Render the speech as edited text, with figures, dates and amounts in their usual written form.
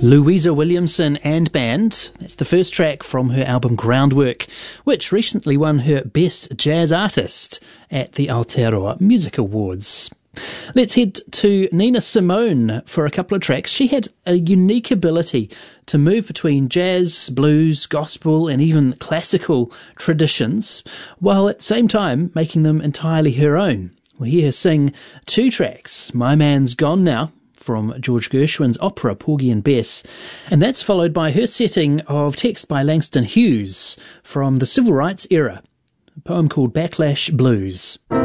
Louisa Williamson and Band. That's the first track from her album Groundwork, which recently won her Best Jazz Artist at the Aotearoa Music Awards. Let's head to Nina Simone for a couple of tracks. She had a unique ability to move between jazz, blues, gospel and even classical traditions, while at the same time making them entirely her own. We'll hear her sing two tracks, My Man's Gone Now, from George Gershwin's opera Porgy and Bess, and that's followed by her setting of text by Langston Hughes from the Civil Rights era, a poem called Backlash Blues.